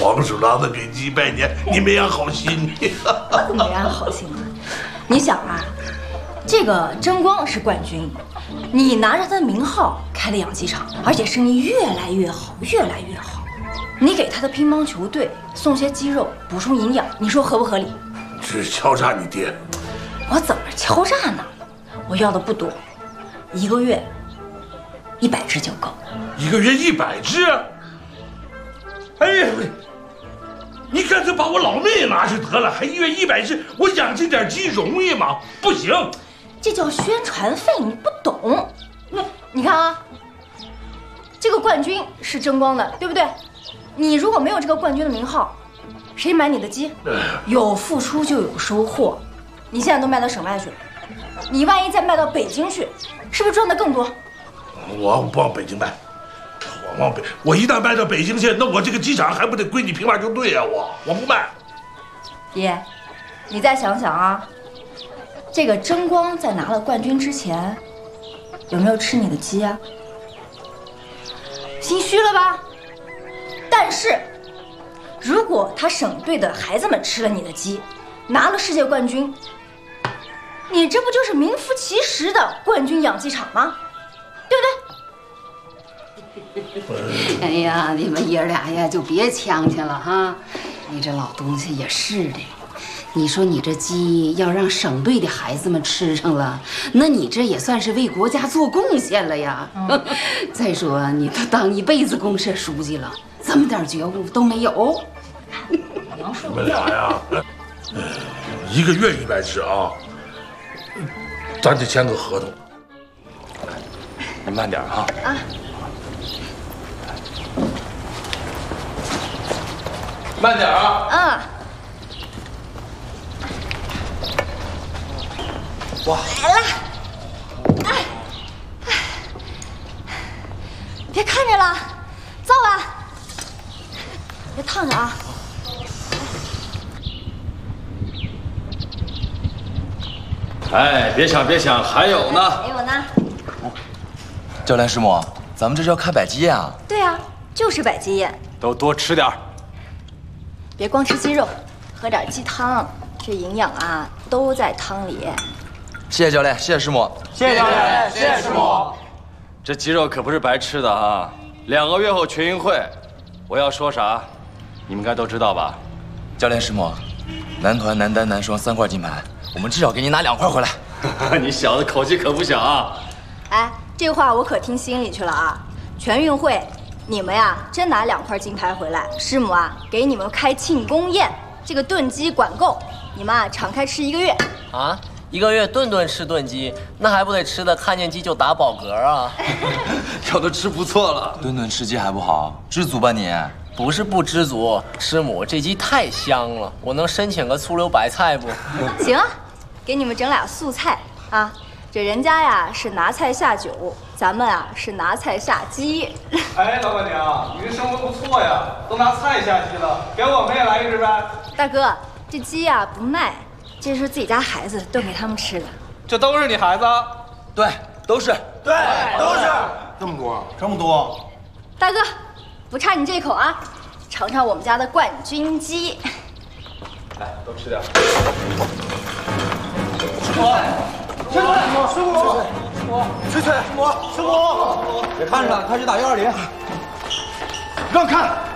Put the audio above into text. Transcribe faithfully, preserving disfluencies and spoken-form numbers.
黄鼠狼的给鸡拜年，你没安好心。 我怎么没安好心了？你想啊，这个争光是冠军，你拿着他的名号开了养鸡场，而且生意越来越好，越来越好。你给他的乒乓球队送些鸡肉补充营养，你说合不合理？ 这是敲诈你爹。 我怎么敲诈呢？我要的不多，一个月一百只就够。 一个月一百只？哎呀，你干脆把我老妹拿去得了，还一月一百只，我养这点鸡容易吗？不行， 这叫宣传费，你不懂。你看啊，这个冠军是争光的，对不对？你如果没有这个冠军的名号，谁买你的鸡？有付出就有收获。你现在都卖到省外去了，你万一再卖到北京去，是不是赚的更多？ 我不往北京卖，我往北，我一旦卖到北京去，那我这个鸡场还不得归你乒乓球队呀？我我不卖。 爹，你再想想啊，这个争光在拿了冠军之前，有没有吃你的鸡啊？心虚了吧？但是，如果他省队的孩子们吃了你的鸡，拿了世界冠军，你这不就是名副其实的冠军养鸡场吗？对不对？哎呀，你们爷俩呀，就别呛去了哈！你这老东西也是的，你说你这鸡要让省队的孩子们吃上了，那你这也算是为国家做贡献了呀。嗯、再说你都当一辈子公社书记了，这么点觉悟都没有？ 你们俩呀，一个月一百只啊，咱得签个合同。 你慢点啊！ 啊。 慢点啊！ 嗯。 哇！ 来了！哎，哎，别看着了，造吧！别烫着啊！ 哎，别抢别抢，还有呢！ 还有呢！ 教练师母，咱们这是要开百鸡宴啊？ 对啊，就是百鸡宴。 都多吃点儿。 别光吃鸡肉，喝点鸡汤，这营养啊都在汤里。 谢谢教练，谢谢师母。 谢谢教练，谢谢师母。 这鸡肉可不是白吃的啊！两个月后全运会，我要说啥，你们应该都知道吧？ 教练师母，男团、男单、男双三块金牌，我们至少给你拿两块回来。 你小子口气可不小啊！ 哎，这话我可听心里去了啊！全运会，你们呀真拿两块金牌回来，师母啊给你们开庆功宴，这个炖鸡管够，你们啊敞开吃一个月。 啊？一个月顿顿吃炖鸡，那还不得吃的看见鸡就打饱嗝啊？ 要都吃不错了， 顿顿吃鸡还不好，知足吧你？ 不是不知足，师母这鸡太香了，我能申请个醋溜白菜不？ 行啊，给你们整俩素菜啊。这人家呀是拿菜下酒，咱们啊是拿菜下鸡。 哎，老板娘，你这生活不错呀，都拿菜下鸡了，给我们也来一只呗。 大哥，这鸡呀不卖，这是自己家孩子炖给他们吃的。 这都是你孩子？ 对，都是。 对，都是。这么多，这么多。 大哥，不差你这口啊，尝尝我们家的冠军鸡。 来，都吃点。 师傅。师傅，师傅，师傅，吹吹，师傅，师傅， 别看着了，开始打幺二零。 让开。